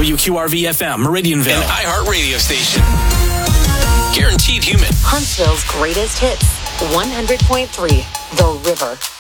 WQRV-FM, Meridianville. An iHeart radio station. Guaranteed human. Huntsville's greatest hits, 100.3, The River.